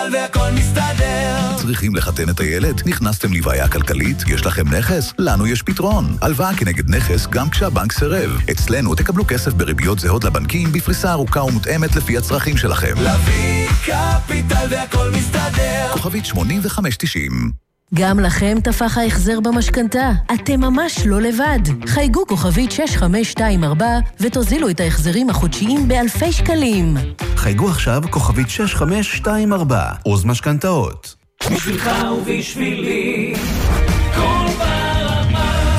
והכל מסתדר. צריכים לחתן את הילד? נכנסתם לבעיה כלכלית? יש לכם נכס? לנו יש פתרון. הלוואה כנגד נכס גם כשהבנק סירב. אצלנו תקבלו כסף בריביות זהות לבנקים בפריסה ארוכה ומותאמת לפי הצרכים שלכם. להביא קפיטל והכל מסתדר. כוכבית 8590. גם לכם תפח ההחזר במשכנתה. אתם ממש לא לבד. חייגו כוכבית 6524 ותוזילו את ההחזרים החודשיים באלפי שקלים. חייגו עכשיו כוכבית 6524. עוז משכנתאות. בשבילך ובשבילי כל ברמה.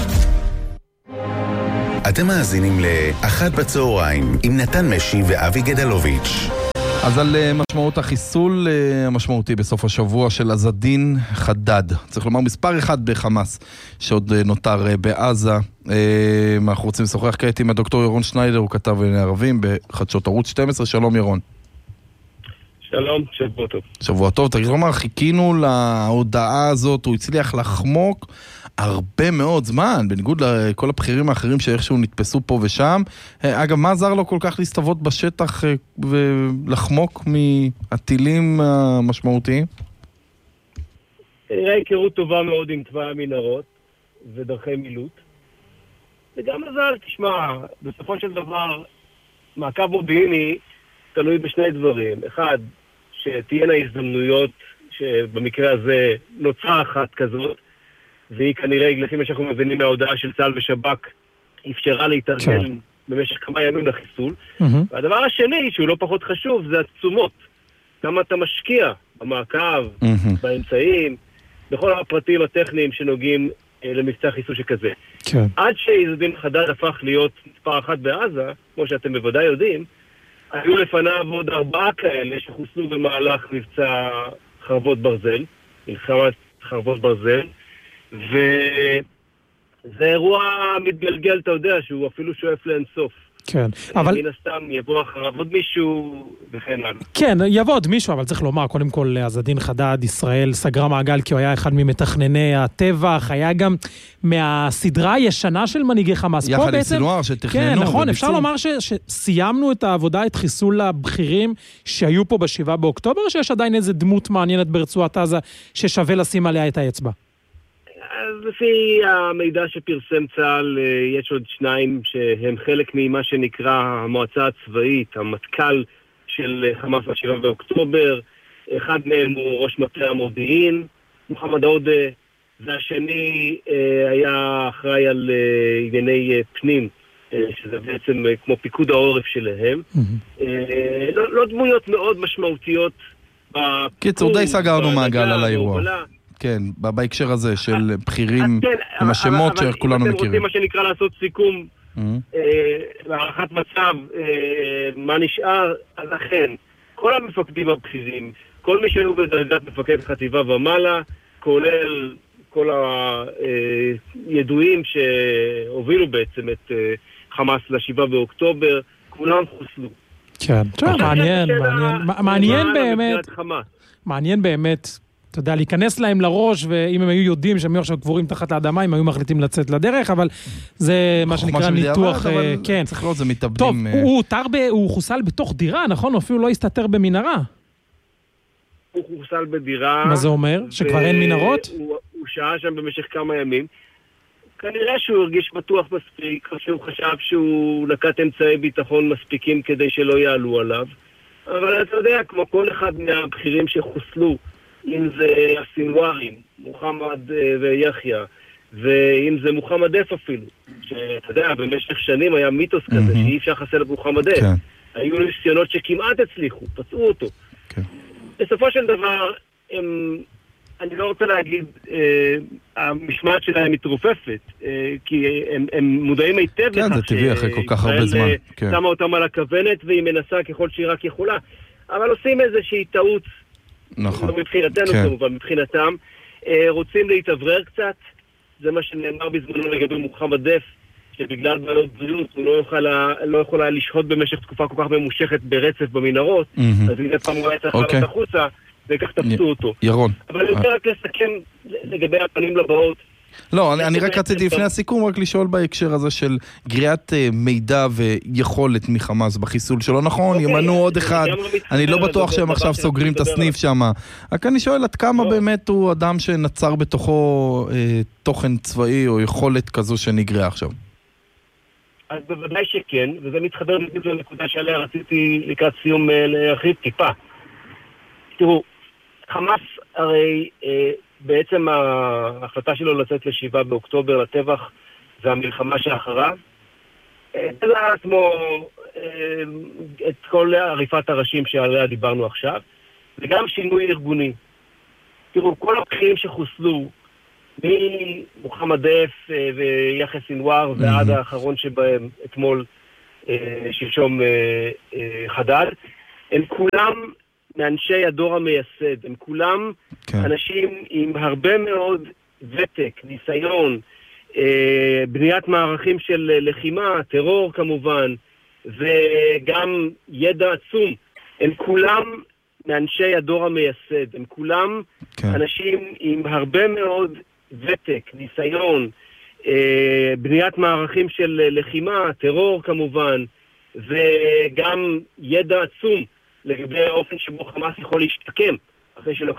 אתם מאזינים לאחת בצהריים עם נתן משי ואבי גדלוביץ'. אז על משמעות החיסול המשמעותי בסוף השבוע של עזדין חדד. צריך לומר מספר אחד בחמאס שעוד נותר בעזה. אנחנו רוצים לשוחח כעת עם הדוקטור ירון שניידר, הוא כתב לענייני ערבים בחדשות ערוץ 12. שלום ירון. שלום, שבוע טוב. שבוע טוב, תגיד לומר, חיכינו להודעה הזאת, הוא הצליח לחמוק הרבה מאוד זמן, בניגוד לכל הבכירים האחרים שאיכשהו נתפסו פה ושם. אגב, מה עזר לו כל כך להסתוות בשטח ולחמוק מהטילים המשמעותיים? נראה היכרות טובה מאוד עם תוואי המנהרות ודרכי מילוט. וגם מזל, תשמע, בסופו של דבר, מעקב מודיעיני תלוי בשני דברים. אחד, שתהיינה הזדמנויות שבמקרה הזה נוצרה אחת כזאת, והיא כנראה, לפי מה שאנחנו מבינים מההודעה של צה"ל ושב"כ, אפשרה להתארגן במשך כמה ימים לחיסול. והדבר השני, שהוא לא פחות חשוב, זה התשומות. כמה אתה משקיע במעקב, באמצעים, בכל הפרטים הטכניים שנוגעים למבצע חיסול שכזה. עד שעזדין חדד הפך להיות מספר אחת בעזה, כמו שאתם בוודאי יודעים, היו לפניו עוד 4 כאלה שחוסלו במהלך מבצע חרבות ברזל, מלחמת חרבות ברזל, וזה אירוע מתגלגל, אתה יודע, שהוא אפילו שואף לאינסוף. כן, אבל... מן הסתם יבוא אחריו עוד מישהו וכן הלאה. כן, יבוא עוד מישהו, אבל צריך לומר, קודם כל, עזדין חדד, ישראל סגרה מעגל כי הוא היה אחד ממתכנני הטבח, היה גם מהסדרה הישנה של מנהיגי חמאס. יחד עם סינואר שתכננו. כן, נכון, אפשר לומר שסיימנו את העבודה, את חיסול הבכירים שהיו פה ב7 באוקטובר, או שיש עדיין איזו דמות מעניינת ברצועת עזה ששווה לשים עליה את האצבע? אז לפי המידע שפרסם צה"ל, יש עוד 2 שהם חלק ממה שנקרא המועצה הצבאית, המטכ"ל של חמאס ב7 באוקטובר. אחד מהם הוא ראש מטה המודיעין, מוחמד עודה, והשני היה אחראי על ענייני פנים, שזה בעצם כמו פיקוד העורף שלהם. לא דמויות מאוד משמעותיות. קיצור, די סגרנו מעגל על האירוע. כן, בהקשר הזה של בכירים עם השמות שכולנו מכירים. אתם רוצים מה שנקרא לעשות סיכום, הערכת מצב, מה נשאר, אז אכן, כל המפקדים הבכירים, כל מי שהיו בדרגת מפקד חטיבה ומעלה, כולל כל הידועים שהובילו בעצם את חמאס ל7 באוקטובר, כולם חוסלו. כן, מעניין באמת. אתה יודע, להיכנס להם לראש, ואם הם היו יודעים שהם היו עכשיו קבורים תחת האדמה, הם היו מחליטים לצאת לדרך, אבל זה מה שנקרא ניתוח, כן. צריך לראות, זה מתאבדים. טוב, הוא חוסל בתוך דירה, נכון? הוא אפילו לא הסתתר במנהרה. הוא חוסל בדירה. מה זה אומר? שכבר אין מנהרות? הוא שהה שם במשך כמה ימים. כנראה שהוא הרגיש בטוח מספיק, שהוא חשב שהוא נקט אמצעי ביטחון מספיקים כדי שלא יעלו עליו. אבל אתה יודע, כמו כל אחד מהבכירים שחוסלו, אם זה הסינוארים, מוחמד ויחיא, ואם זה מוחמד דף אפילו, שאתה יודע, במשך שנים היה מיתוס כזה, שאי אפשר לחסל את מוחמד דף. היו ניסיונות שכמעט הצליחו, פצעו אותו. בסופו של דבר, אני לא רוצה להגיד, המשמעת שלהם מתרופפת, כי הם מודעים היטב לכך. כן, זה טבעי אחרי כל כך הרבה זמן. שמה אותם על הכוונת, והיא מנסה ככל שהיא רק יכולה. אבל עושים איזושהי טעות, נכון. מבחינתנו כמובן, מבחינתם, רוצים להתאוורר קצת, זה מה שנאמר בזמנו לגבי מוחמד דף, שבגלל בעיות בריאות הוא לא יכול היה לשהות במשך תקופה כל כך ממושכת ברצף במנהרות, אז הנה פעם הוא היה צריך לעלות החוצה, וכך תפסו אותו. ירון. אבל אני רוצה רק לסכם לגבי הפנים לבאות, לא, אני רק רציתי לפני הסיכום רק לשאול בהקשר הזה של גריעת מידע ויכולת מחמאס בחיסול שלו, נכון, ימנו עוד אחד, אני לא בטוח שהם עכשיו סוגרים את הסניף שם, רק אני שואל עד כמה באמת הוא אדם שנצר בתוכו תוכן צבאי או יכולת כזו שנגרעה עכשיו. אז בוודאי שכן, וזה מתחבר בדיוק לנקודה שעליה רציתי לקראת סיום להרחיב טיפה. תראו, חמאס הרי בעצם ההחלטה שלו לצאת ל7 באוקטובר לטבח והמלחמה שאחריו, זה עצמו את כל עריפת הראשים שעליה דיברנו עכשיו, וגם שינוי ארגוני. תראו, כל הבכירים שחוסלו, ממוחמד דף ויחיא סנוואר ועד האחרון שבהם אתמול שלשום חדד, הם כולם מאנשי הדור המייסד, הם כולם אנשים עם הרבה מאוד ותק, ניסיון, בניית מערכים של לחימה, טרור כמובן, וגם ידע עצום. הם כולם מאנשי הדור המייסד, הם כולם אנשים עם הרבה מאוד ותק, ניסיון, בניית מערכים של לחימה, טרור כמובן, וגם ידע עצום לגבי האופן שבו חמאס יכול להשתקם אחרי שלא